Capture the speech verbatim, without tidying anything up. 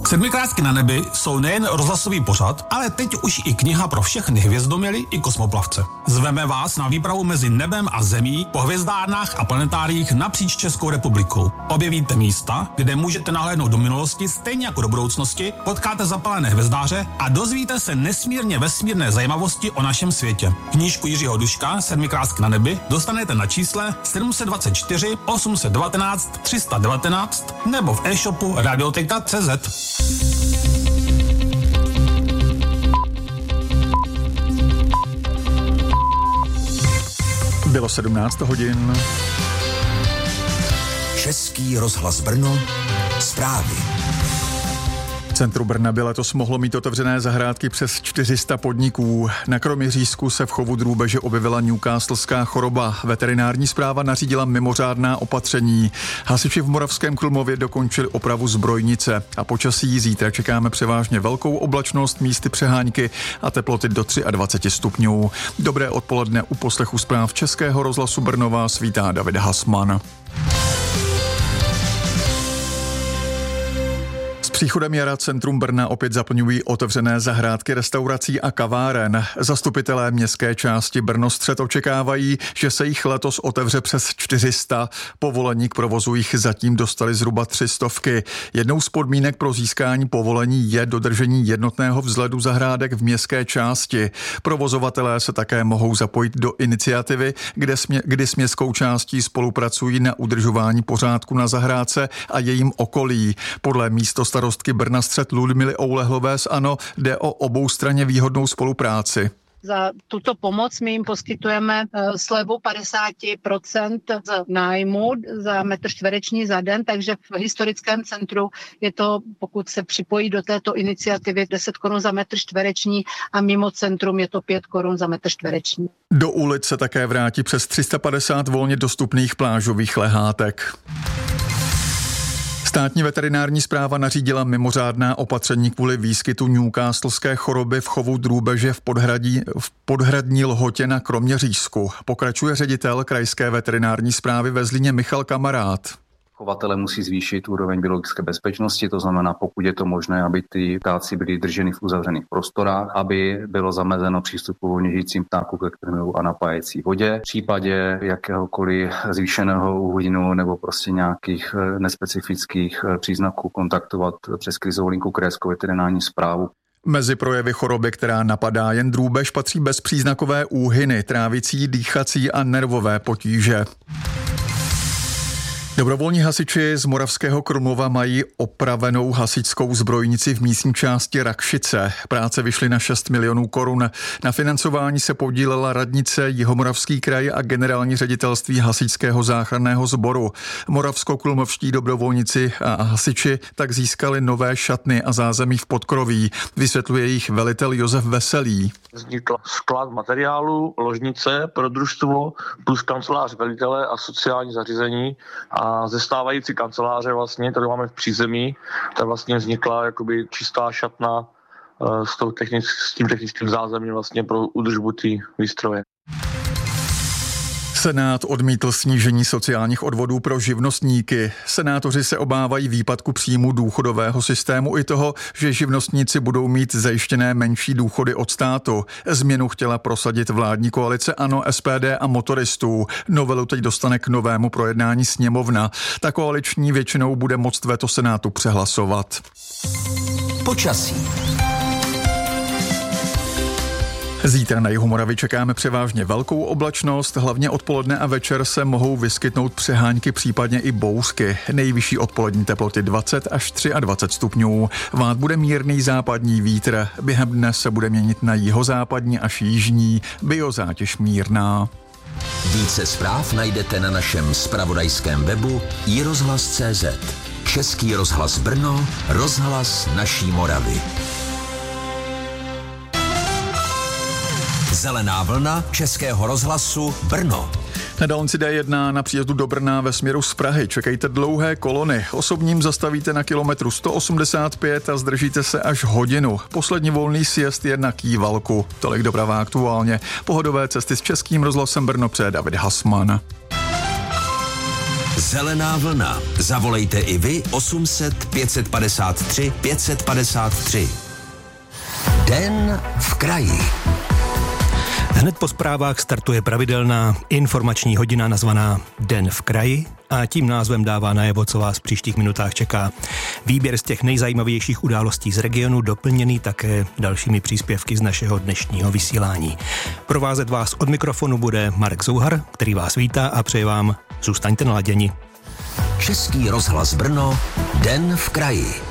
Sedmikrásky na nebi jsou nejen rozhlasový pořad, ale teď už i kniha pro všechny hvězdoměly i kosmoplavce. Zveme vás na výpravu mezi nebem a zemí po hvězdárnách a planetáriích napříč Českou republikou. Objevíte místa, kde můžete nahlédnout do minulosti stejně jako do budoucnosti, potkáte zapalené hvězdáře a dozvíte se nesmírně vesmírné zajímavosti o našem světě. Knížku Jiřího Duška Sedmikrásky na nebi dostanete na čísle sedm set dvacet čtyři osm set devatenáct tři sta devatenáct nebo v e-shopu radioteka tečka cé zet. Bylo sedmnáct hodin. Český rozhlas Brno, zprávy. V centru Brna by letos mohlo mít otevřené zahrádky přes čtyři sta podniků. Na Kroměřížsku se v chovu drůbeže objevila newcastlská choroba. Veterinární správa nařídila mimořádná opatření. Hasiči v Moravském Krumlově dokončili opravu zbrojnice a počasí zítra čekáme převážně velkou oblačnost, místy přehánky a teploty do dvacet tři stupňů. Dobré odpoledne, u poslechu zpráv Českého rozhlasu Brno vás vítá David Hasman. Příchodem jara centrum Brna opět zaplňují otevřené zahrádky restaurací a kaváren. Zastupitelé městské části Brno-střed očekávají, že se jich letos otevře přes čtyři sta. Povolení k provozu jich zatím dostali zhruba tři stovky. Jednou z podmínek pro získání povolení je dodržení jednotného vzhledu zahrádek v městské části. Provozovatelé se také mohou zapojit do iniciativy, kde smě, kdy s městskou částí spolupracují na udržování pořádku na zahrádce a jejím okolí. Podle místostarostky Brna-střed Ludmily Oulehlové z ANO jde o oboustranně výhodnou spolupráci. Za tuto pomoc my jim poskytujeme slevu padesát procent z nájmu za metr čtvereční za den, takže v historickém centru je to, pokud se připojí do této iniciativy, deset korun za metr čtvereční a mimo centrum je to pět korun za metr čtvereční. Do ulic se také vrátí přes tři sta padesát volně dostupných plážových lehátek. Státní veterinární správa nařídila mimořádná opatření kvůli výskytu newcastlské choroby v chovu drůbeže v, podhradí, v podhradní Lhotě na Kroměřížsku. Pokračuje ředitel krajské veterinární správy ve Zlíně Michal Kamarád. Chovatele musí zvýšit úroveň biologické bezpečnosti, to znamená, pokud je to možné, aby ty ptáci byli drženi v uzavřených prostorách, aby bylo zamezeno přístupu volně žijícím ptáků ke krmivu a napájecí vodě. V případě jakéhokoliv zvýšeného úhynu nebo prostě nějakých nespecifických příznaků kontaktovat přes krizovou linku krajskou veterinární správu. Mezi projevy choroby, která napadá jen drůbež, patří bezpříznakové úhyny, trávicí, dýchací a nervové potíže. Dobrovolní hasiči z Moravského Krumlova mají opravenou hasičskou zbrojnici v místní části Rakšice. Práce vyšly na šest milionů korun. Na financování se podílela radnice, Jihomoravský kraj a generální ředitelství hasičského záchranného sboru. Moravskokrumlovští dobrovolníci a hasiči tak získali nové šatny a zázemí v podkroví. Vysvětluje jich velitel Josef Veselý. Vznikl sklad materiálu, ložnice pro družstvo plus kancelář velitele a sociální zařízení a A ze stávající kanceláře vlastně, tady máme v přízemí, tak vlastně vznikla jakoby čistá šatna s, tou technic, s tím technickým zázemím vlastně pro údržbu té výstroje. Senát odmítl snížení sociálních odvodů pro živnostníky. Senátoři se obávají výpadku příjmu důchodového systému i toho, že živnostníci budou mít zajištěné menší důchody od státu. Změnu chtěla prosadit vládní koalice ANO, S P D a motoristů. Novelu teď dostane k novému projednání sněmovna. Ta koaliční většinou bude moct veto Senátu přehlasovat. Počasí. Zítra na jihu Moravy čekáme převážně velkou oblačnost, hlavně odpoledne a večer se mohou vyskytnout přehánky, případně i bouřky. Nejvyšší odpolední teploty dvacet až dvacet tři stupňů. Vát bude mírný západní vítr, během dne se bude měnit na jihozápadní až jižní, biozátěž mírná. Více zpráv najdete na našem zpravodajském webu i rozhlas tečka cé zet. Český rozhlas Brno, rozhlas naší Moravy. Zelená vlna Českého rozhlasu Brno. Na dálnici D jedna na příjezdu do Brna ve směru z Prahy čekejte dlouhé kolony. Osobním zastavíte na kilometru sto osmdesát pět a zdržíte se až hodinu. Poslední volný sjezd je na Kývalku. Tolik doprava aktuálně. Pohodové cesty s Českým rozhlasem Brno přeje David Hasman. Zelená vlna. Zavolejte i vy osm set pět padesát tři pět padesát tři. Den v kraji. Hned po zprávách startuje pravidelná informační hodina nazvaná Den v kraji a tím názvem dává najevo, co vás v příštích minutách čeká. Výběr z těch nejzajímavějších událostí z regionu, doplněný také dalšími příspěvky z našeho dnešního vysílání. Provázet vás od mikrofonu bude Marek Zouhar, který vás vítá a přeje vám, zůstaňte naladěni. Český rozhlas Brno, Den v kraji.